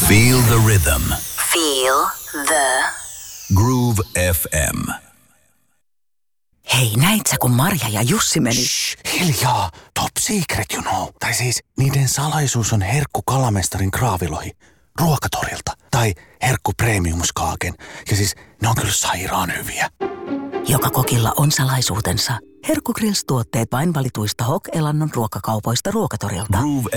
Feel the rhythm. Feel the Groove FM. Hei, näit sä, kun Marja ja Jussi meni? Shh, hiljaa. Top secret, you know. Tai siis, niiden salaisuus on herkku kalamestarin kraavilohi ruokatorilta. Tai herkku premiumskaaken. Ja siis, ne on kyllä sairaan hyviä. Joka kokilla on salaisuutensa. Herkku Grills -tuotteet vain valituista Hok-elannon ruokakaupoista ruokatorilta. Groove